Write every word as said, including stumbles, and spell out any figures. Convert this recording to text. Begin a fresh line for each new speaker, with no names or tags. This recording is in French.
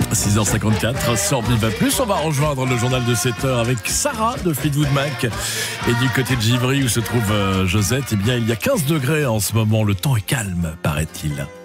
six heures cinquante-quatre sur Viva Plus. On va rejoindre le journal de sept heures avec Sarah de Fleetwood Mac. Et du côté de Givry où se trouve euh, Josette, eh bien, il y a quinze degrés en ce moment. Le temps est calme, paraît-il.